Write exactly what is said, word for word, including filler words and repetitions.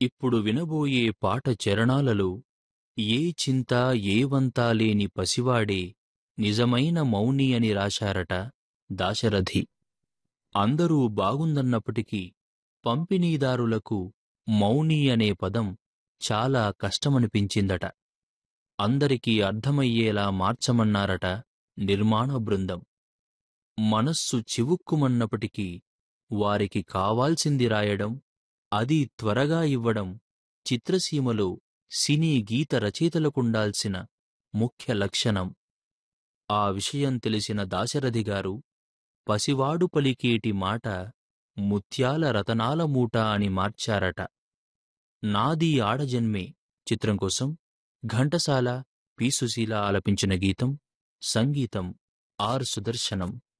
ఇప్పుడు వినబోయే పాట చరణాలలో ఏ చింత ఏ వంతా లేని పసివాడే నిజమైన మౌని అని రాశారట దాశరథి. అందరూ బాగుందన్నప్పటికీ పంపిణీదారులకు మౌని అనే పదం చాలా కష్టమనిపించిందట. అందరికీ అర్థమయ్యేలా మార్చమన్నారట నిర్మాణ బృందం. మనస్సు చివుక్కుమన్నప్పటికీ వారికి కావాల్సింది రాయడం, అది త్వరగా ఇవ్వడం చిత్రసీమలో సినీ గీత రచయితలకుండాల్సిన ముఖ్య లక్షణం. ఆ విషయం తెలిసిన దాశరథిగారు పసివాడు పలికేటి మాట ముత్యాల రతనాల మూట అని మార్చారట. నాదీ ఆడజన్మే చిత్రం కోసం ఘంటసాల, పి. సుశీల ఆలపించిన గీతం, సంగీతం ఆర్. సుదర్శనం.